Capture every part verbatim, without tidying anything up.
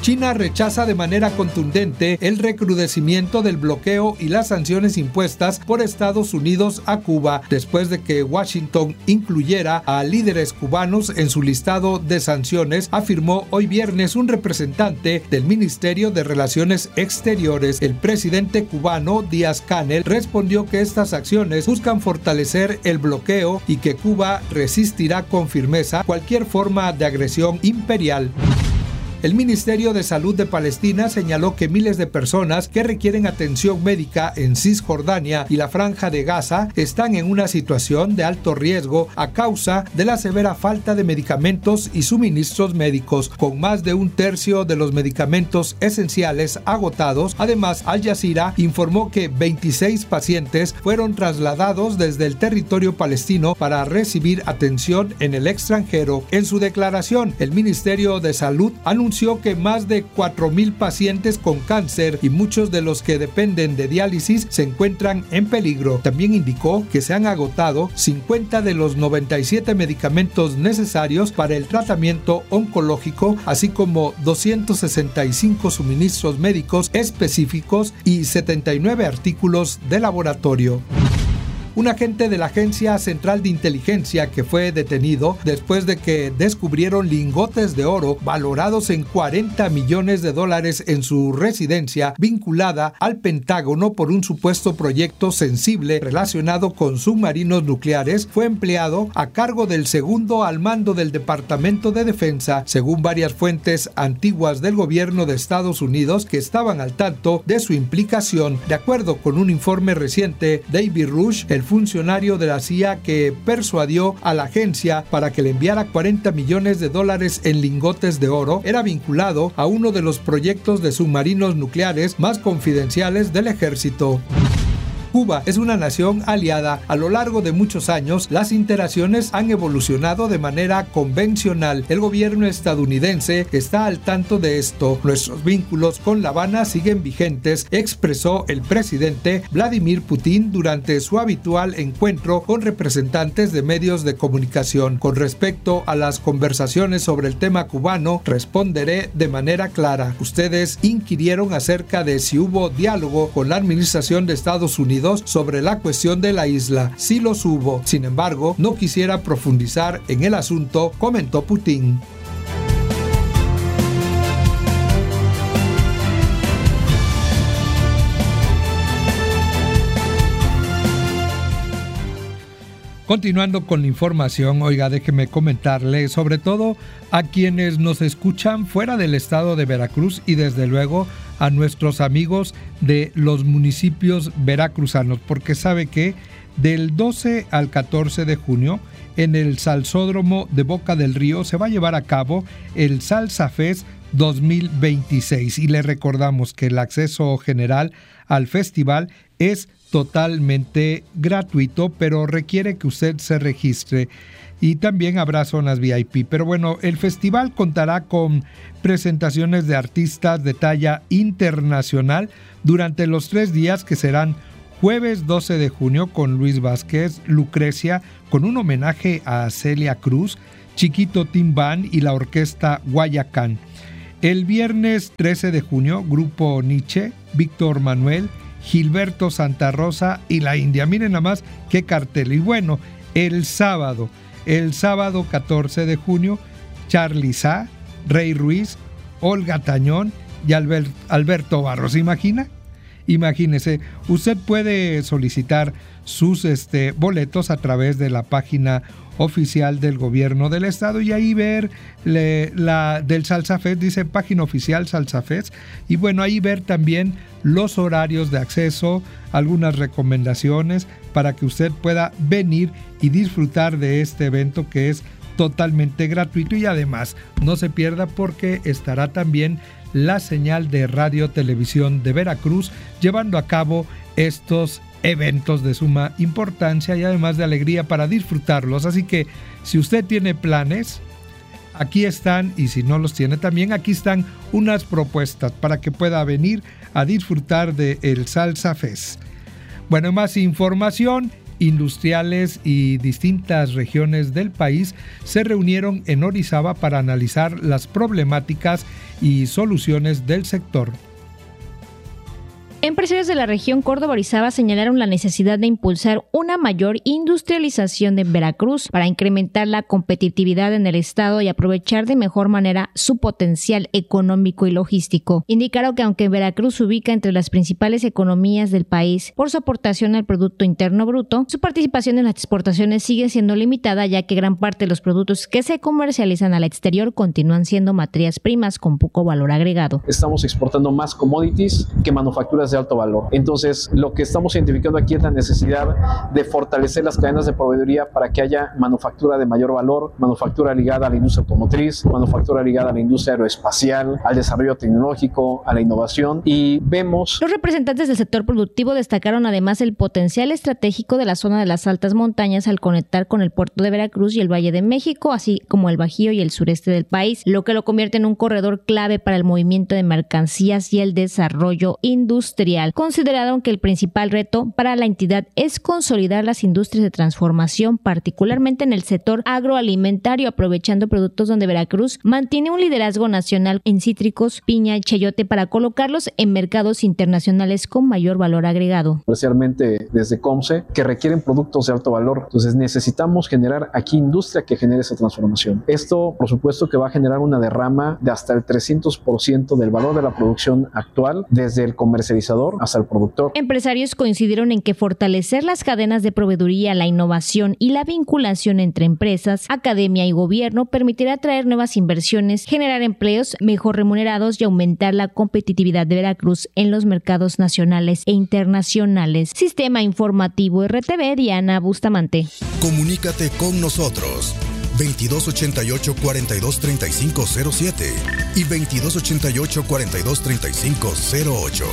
China rechaza de manera contundente el recrudecimiento del bloqueo y las sanciones impuestas por Estados Unidos a Cuba, después de que Washington incluyera a líderes cubanos en su listado de sanciones, afirmó hoy viernes un representante del Ministerio de Relaciones Exteriores. El presidente cubano, Díaz-Canel, respondió que estas acciones buscan fortalecer el bloqueo y que Cuba resistirá con firmeza cualquier forma de agresión imperial. El Ministerio de Salud de Palestina señaló que miles de personas que requieren atención médica en Cisjordania y la Franja de Gaza están en una situación de alto riesgo a causa de la severa falta de medicamentos y suministros médicos, con más de un tercio de los medicamentos esenciales agotados. Además, Al Jazeera informó que veintiséis pacientes fueron trasladados desde el territorio palestino para recibir atención en el extranjero. En su declaración, el Ministerio de Salud anunció que más de cuatro mil pacientes con cáncer y muchos de los que dependen de diálisis se encuentran en peligro. También indicó que se han agotado cincuenta de los noventa y siete medicamentos necesarios para el tratamiento oncológico, así como doscientos sesenta y cinco suministros médicos específicos y setenta y nueve artículos de laboratorio. Un agente de la Agencia Central de Inteligencia que fue detenido después de que descubrieron lingotes de oro valorados en cuarenta millones de dólares en su residencia vinculada al Pentágono por un supuesto proyecto sensible relacionado con submarinos nucleares, fue empleado a cargo del segundo al mando del Departamento de Defensa, según varias fuentes antiguas del gobierno de Estados Unidos que estaban al tanto de su implicación. De acuerdo con un informe reciente, David Rush, el funcionario de la C I A que persuadió a la agencia para que le enviara cuarenta millones de dólares en lingotes de oro, era vinculado a uno de los proyectos de submarinos nucleares más confidenciales del ejército. Cuba es una nación aliada. A lo largo de muchos años, las interacciones han evolucionado de manera convencional. El gobierno estadounidense está al tanto de esto. Nuestros vínculos con La Habana siguen vigentes, expresó el presidente Vladimir Putin durante su habitual encuentro con representantes de medios de comunicación. Con respecto a las conversaciones sobre el tema cubano, responderé de manera clara. Ustedes inquirieron acerca de si hubo diálogo con la administración de Estados Unidos sobre la cuestión de la isla. Sí los hubo. Sin embargo, no quisiera profundizar en el asunto, comentó Putin. Continuando con la información, oiga, déjeme comentarle, sobre todo a quienes nos escuchan fuera del estado de Veracruz y desde luego a nuestros amigos de los municipios veracruzanos, porque sabe que del doce al catorce de junio en el Salsódromo de Boca del Río se va a llevar a cabo el Salsa Fest dos mil veintiséis y le recordamos que el acceso general al festival es totalmente gratuito, pero requiere que usted se registre y también habrá zonas V I P. Pero bueno, el festival contará con presentaciones de artistas de talla internacional durante los tres días que serán jueves doce de junio con Luis Vázquez, Lucrecia, con un homenaje a Celia Cruz, Chiquito Tim Band y la orquesta Guayacán. El viernes trece de junio, Grupo Nietzsche, Víctor Manuel, Gilberto Santa Rosa y la India. Miren nada más qué cartel. Y bueno, el sábado, el sábado catorce de junio, Charly Sá, Rey Ruiz, Olga Tañón y Albert, Alberto Barros. ¿Se imagina? Imagínese, usted puede solicitar sus este, boletos a través de la página oficial del gobierno del estado y ahí ver le, la del Salsa Fest, dice página oficial Salsa Fest, y bueno, ahí ver también los horarios de acceso, algunas recomendaciones para que usted pueda venir y disfrutar de este evento que es totalmente gratuito y además no se pierda porque estará también la señal de Radio Televisión de Veracruz llevando a cabo estos eventos de suma importancia y además de alegría para disfrutarlos. Así que si usted tiene planes, aquí están, y si no los tiene también, aquí están unas propuestas para que pueda venir a disfrutar de el Salsa Fest. Bueno, más información. Industriales y distintas regiones del país se reunieron en Orizaba para analizar las problemáticas y soluciones del sector. Empresarios de la región Córdoba-Orizaba señalaron la necesidad de impulsar una mayor industrialización de Veracruz para incrementar la competitividad en el estado y aprovechar de mejor manera su potencial económico y logístico. Indicaron que aunque Veracruz se ubica entre las principales economías del país por su aportación al Producto Interno Bruto, su participación en las exportaciones sigue siendo limitada, ya que gran parte de los productos que se comercializan al exterior continúan siendo materias primas con poco valor agregado. Estamos exportando más commodities que manufacturas de alto valor. Entonces, lo que estamos identificando aquí es la necesidad de fortalecer las cadenas de proveeduría para que haya manufactura de mayor valor, manufactura ligada a la industria automotriz, manufactura ligada a la industria aeroespacial, al desarrollo tecnológico, a la innovación, y vemos... Los representantes del sector productivo destacaron además el potencial estratégico de la zona de las altas montañas al conectar con el puerto de Veracruz y el Valle de México, así como el Bajío y el sureste del país, lo que lo convierte en un corredor clave para el movimiento de mercancías y el desarrollo industrial. Consideraron que el principal reto para la entidad es consolidar las industrias de transformación, particularmente en el sector agroalimentario, aprovechando productos donde Veracruz mantiene un liderazgo nacional en cítricos, piña y chayote para colocarlos en mercados internacionales con mayor valor agregado. Especialmente desde COMCE, que requieren productos de alto valor. Entonces necesitamos generar aquí industria que genere esa transformación. Esto, por supuesto, que va a generar una derrama de hasta el trescientos por ciento del valor de la producción actual, desde el comercializador hasta el productor. Empresarios coincidieron en que fortalecer las cadenas de proveeduría, la innovación y la vinculación entre empresas, academia y gobierno permitirá atraer nuevas inversiones, generar empleos mejor remunerados y aumentar la competitividad de Veracruz en los mercados nacionales e internacionales. Sistema Informativo R T V, Diana Bustamante. Comunícate con nosotros. veintidós ochenta y ocho, cuarenta y dos, treinta y cinco cero siete y veintidós ochenta y ocho, cuarenta y dos, treinta y cinco cero ocho.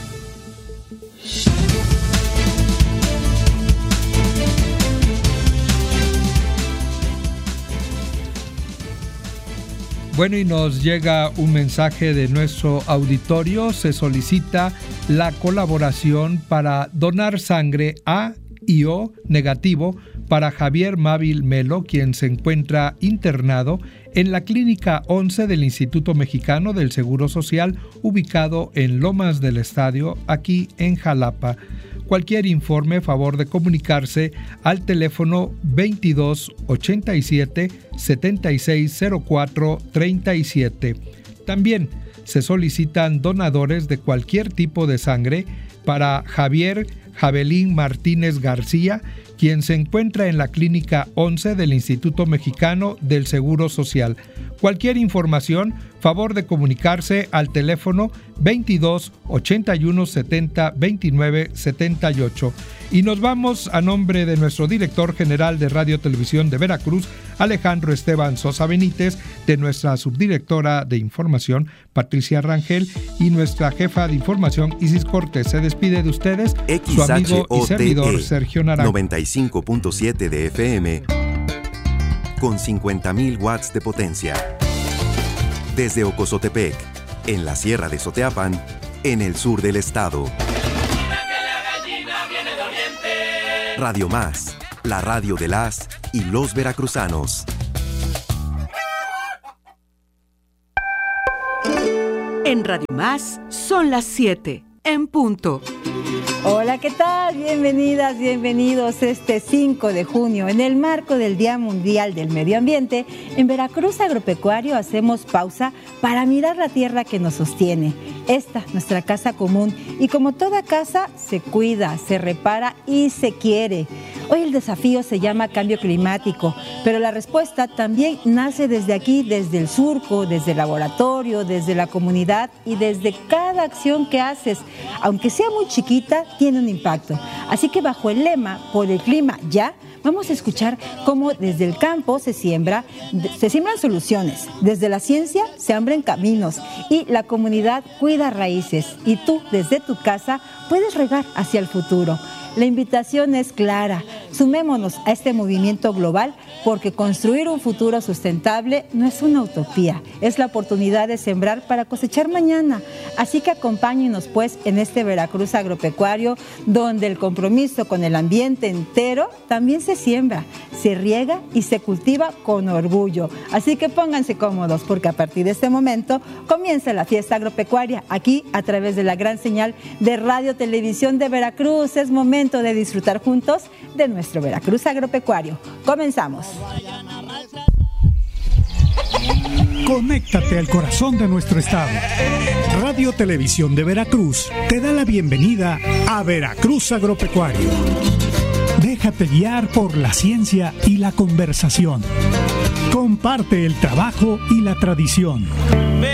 Bueno, y nos llega un mensaje de nuestro auditorio. Se solicita la colaboración para donar sangre A y O negativo para Javier Mávil Melo, quien se encuentra internado en la Clínica once del Instituto Mexicano del Seguro Social, ubicado en Lomas del Estadio, aquí en Jalapa. Cualquier informe, favor de comunicarse al teléfono veintidós ochenta y siete, setenta y seis cero cuatro treinta y siete. También se solicitan donadores de cualquier tipo de sangre para Javier Javelín Martínez García, quien se encuentra en la Clínica once del Instituto Mexicano del Seguro Social. Cualquier información, favor de comunicarse al teléfono veintidós ochenta y uno, setenta, veintinueve, setenta y ocho. Y nos vamos a nombre de nuestro director general de Radio Televisión de Veracruz, Alejandro Esteban Sosa Benítez, de nuestra subdirectora de Información, Patricia Rangel, y nuestra jefa de Información, Isis Cortés. Se despide de ustedes su amigo y servidor Sergio Naranjo. noventa y cinco punto siete de F M con cincuenta mil watts de potencia. Desde Ocozotepec, en la Sierra de Soteapan, en el sur del estado. Radio Más, la radio de las y los veracruzanos. En Radio Más son las siete, en punto. Hola, ¿qué tal? Bienvenidas, bienvenidos este cinco de junio. En el marco del Día Mundial del Medio Ambiente, en Veracruz Agropecuario hacemos pausa para mirar la tierra que nos sostiene. Esta, nuestra casa común, y como toda casa, se cuida, se repara y se quiere. Hoy el desafío se llama cambio climático, pero la respuesta también nace desde aquí, desde el surco, desde el laboratorio, desde la comunidad y desde cada acción que haces. Aunque sea muy chiquita, tiene un impacto. Así que bajo el lema Por el clima ya, vamos a escuchar cómo desde el campo se siembra, se siembran soluciones, desde la ciencia se abren caminos y la comunidad cuida raíces. Y tú, desde tu casa, puedes regar hacia el futuro. La invitación es clara. Sumémonos a este movimiento global porque construir un futuro sustentable no es una utopía, es la oportunidad de sembrar para cosechar mañana. Así que acompáñenos pues en este Veracruz agropecuario donde el compromiso con el ambiente entero también se siembra, se riega y se cultiva con orgullo. Así que pónganse cómodos porque a partir de este momento comienza la fiesta agropecuaria aquí a través de la gran señal de Radio Televisión de Veracruz. Es momento de disfrutar juntos de nuestro Veracruz agropecuario. Comenzamos. Conéctate al corazón de nuestro estado. Radio Televisión de Veracruz te da la bienvenida a Veracruz Agropecuario. Déjate guiar por la ciencia y la conversación. Comparte el trabajo y la tradición.